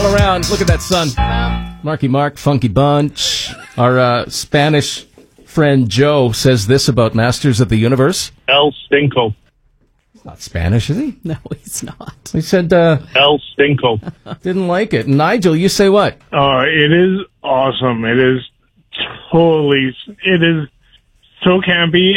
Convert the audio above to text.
all around. Look at that sun. Marky Mark, Funky Bunch. Our Spanish friend Joe says this about Masters of the Universe. El Stinko. He's not Spanish, is he? No, he's not. He said El Stinko. didn't like it. Nigel, you say what? It is awesome. It is so campy,